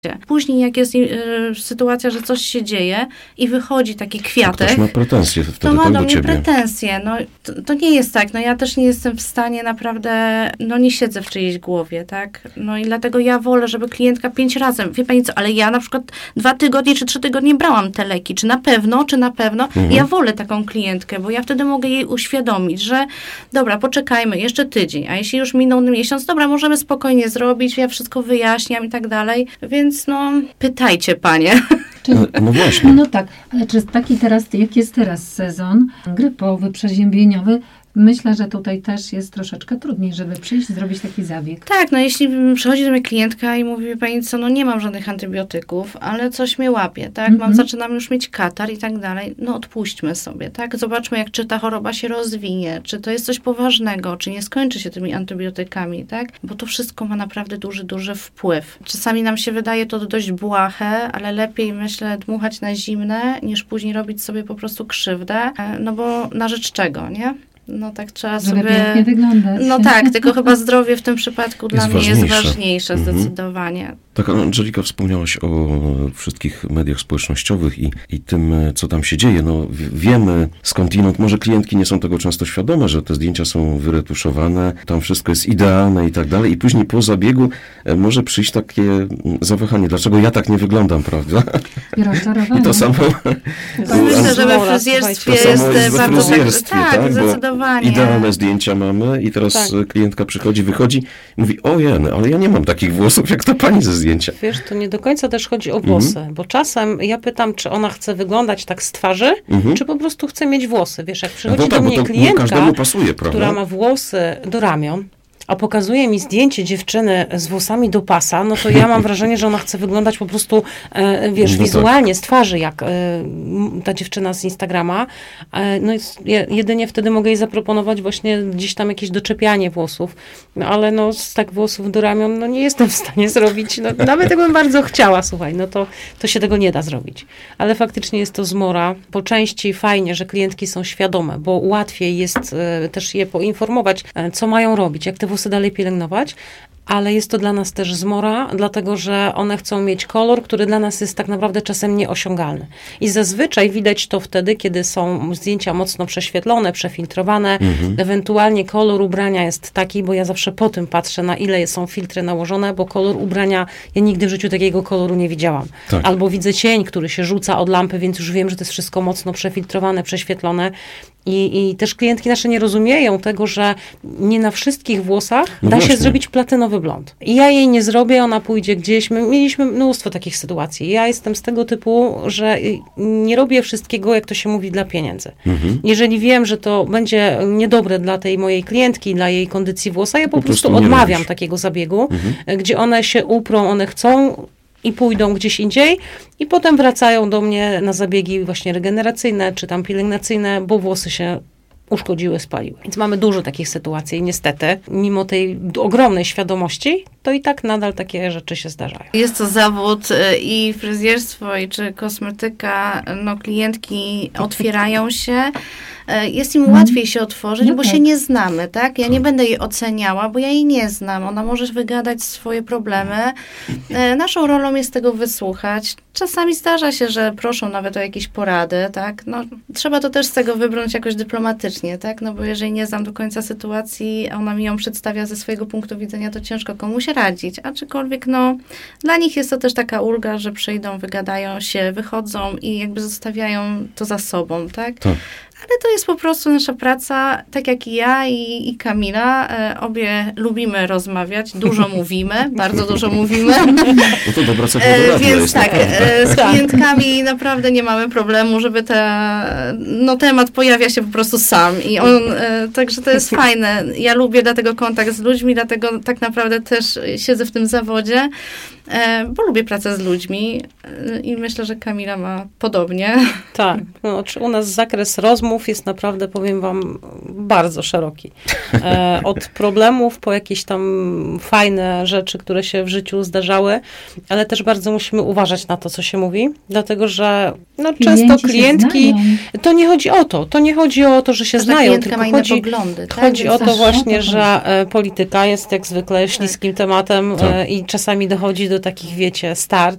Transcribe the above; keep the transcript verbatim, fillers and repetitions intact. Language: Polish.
Później jak jest y, sytuacja, że coś się dzieje i wychodzi taki kwiatek, ktoś ma pretensje wtedy to ma tak do do mnie ciebie. pretensje. No, to, to nie jest tak. No, ja też nie jestem w stanie naprawdę, no nie siedzę w czyjejś głowie, tak? No i dlatego ja wolę, żeby klientka pięć razy, wie pani co, ale ja na przykład dwa tygodnie czy trzy tygodnie brałam te leki. Czy na pewno, czy na pewno. Mhm. Ja wolę taką klientkę, bo ja wtedy mogę jej uświadomić, że dobra, poczekajmy, jeszcze tydzień, a jeśli już minął miesiąc, dobra, możemy spokojnie zrobić, ja wszystko wyjaśniam i tak dalej. Więc no, pytajcie panie. Czy, No właśnie. no tak, ale czy taki teraz, jak jest teraz sezon grypowy, przeziębieniowy, myślę, że tutaj też jest troszeczkę trudniej, żeby przyjść, zrobić taki zabieg. Tak, no jeśli przychodzi do mnie klientka i mówi, pani co, no nie mam żadnych antybiotyków, ale coś mnie łapie, tak, mam, Mhm. zaczynam już mieć katar i tak dalej, no odpuśćmy sobie, tak, zobaczmy jak, czy ta choroba się rozwinie, czy to jest coś poważnego, czy nie skończy się tymi antybiotykami, tak, bo to wszystko ma naprawdę duży, duży wpływ. Czasami nam się wydaje to dość błahe, ale lepiej, myślę, dmuchać na zimne, niż później robić sobie po prostu krzywdę, no bo na rzecz czego, nie? No tak trzeba Żeby sobie... pięknie wyglądać. No tak, tylko chyba zdrowie w tym przypadku dla mnie ważniejsze. jest ważniejsze Mhm. zdecydowanie. Tak, Angelika, wspomniałaś o wszystkich mediach społecznościowych i, i tym, co tam się dzieje. No, w- wiemy skądinąd, może klientki nie są tego często świadome, że te zdjęcia są wyretuszowane, tam wszystko jest idealne i tak dalej. I później po zabiegu e, może przyjść takie mm, zawahanie. Dlaczego ja tak nie wyglądam, prawda? I rozczarowanie. I to samo... Myślę, że we Zmora, fryzjerstwie To samo jest jest we bardzo fryzjerstwie, tak, tak? Bo zdecydowanie. idealne zdjęcia mamy i teraz Tak. klientka przychodzi, wychodzi i mówi, o jeny, ale ja nie mam takich włosów jak ta pani ze zdjęcia. Wiesz, to nie do końca też chodzi o włosy, bo czasem ja pytam, czy ona chce wyglądać tak z twarzy, Mhm. czy po prostu chce mieć włosy. Wiesz, jak przychodzi No tak, do bo mnie to nie klientka, każdemu pasuje, prawda? która ma włosy do ramion, a pokazuje mi zdjęcie dziewczyny z włosami do pasa, no to ja mam wrażenie, że ona chce wyglądać po prostu, e, wiesz, No tak. wizualnie, z twarzy, jak e, m, ta dziewczyna z Instagrama. E, no jest, je, jedynie wtedy mogę jej zaproponować właśnie gdzieś tam jakieś doczepianie włosów. No ale no z tak włosów do ramion, no nie jestem w stanie zrobić. No, nawet jakbym bardzo chciała, słuchaj, no to, to się tego nie da zrobić. Ale faktycznie jest to zmora. Po części fajnie, że klientki są świadome, bo łatwiej jest e, też je poinformować, e, co mają robić, jak te włosy dalej pielęgnować, ale jest to dla nas też zmora, dlatego że one chcą mieć kolor, który dla nas jest tak naprawdę czasem nieosiągalny. I zazwyczaj widać to wtedy, kiedy są zdjęcia mocno prześwietlone, przefiltrowane, Mhm. ewentualnie kolor ubrania jest taki, bo ja zawsze po tym patrzę, na ile są filtry nałożone, bo kolor ubrania, ja nigdy w życiu takiego koloru nie widziałam. Tak. Albo widzę cień, który się rzuca od lampy, więc już wiem, że to jest wszystko mocno przefiltrowane, prześwietlone. I, I też klientki nasze nie rozumieją tego, że nie na wszystkich włosach No da właśnie. się zrobić platynowy blond. I ja jej nie zrobię, ona pójdzie gdzieś. My mieliśmy mnóstwo takich sytuacji. Ja jestem z tego typu, że nie robię wszystkiego, jak to się mówi, dla pieniędzy. Mhm. Jeżeli wiem, że to będzie niedobre dla tej mojej klientki, dla jej kondycji włosa, ja po, Po prostu, prostu nie odmawiam robisz. takiego zabiegu, Mhm. gdzie one się uprą, one chcą i pójdą gdzieś indziej i potem wracają do mnie na zabiegi właśnie regeneracyjne, czy tam pielęgnacyjne, bo włosy się uszkodziły, spaliły. Więc mamy dużo takich sytuacji i niestety, mimo tej ogromnej świadomości, to i tak nadal takie rzeczy się zdarzają. Jest to zawód y, i fryzjerstwo, i czy kosmetyka, no klientki otwierają się, y, jest im łatwiej się otworzyć, No bo tak. się nie znamy, tak? Ja nie będę jej oceniała, bo ja jej nie znam. Ona może wygadać swoje problemy. Y, Naszą rolą jest tego wysłuchać. Czasami zdarza się, że proszą nawet o jakieś porady, tak? No, trzeba to też z tego wybrnąć jakoś dyplomatycznie, tak? No bo jeżeli nie znam do końca sytuacji, a ona mi ją przedstawia ze swojego punktu widzenia, to ciężko komuś radzić. Aczkolwiek, no, dla nich jest to też taka ulga, że przyjdą, wygadają się, wychodzą i jakby zostawiają to za sobą, tak? Tak. Ale to jest po prostu nasza praca, tak jak i ja i, i Kamila. E, obie lubimy rozmawiać, dużo mówimy, bardzo dużo mówimy. No to dobra cecha E, doradna więc jest, tak, naprawdę. e, z klientkami naprawdę nie mamy problemu, żeby te, no temat pojawia się po prostu sam i on, e, także to jest fajne. Ja lubię dlatego kontakt z ludźmi, dlatego tak naprawdę też siedzę w tym zawodzie, e, bo lubię pracę z ludźmi e, i myślę, że Kamila ma podobnie. Tak, no, znaczy u nas zakres rozmów problemów jest naprawdę, powiem wam, bardzo szeroki. E, od problemów po jakieś tam fajne rzeczy, które się w życiu zdarzały, ale też bardzo musimy uważać na to, co się mówi, dlatego, że no, często klientki, to nie chodzi o to, to nie chodzi o to, że się Każda znają, klientka tylko ma inne chodzi, poglądy, tak? chodzi o to Zawsze właśnie, o to że e, polityka jest jak zwykle śliskim tematem Tak. e, i czasami dochodzi do takich, wiecie, start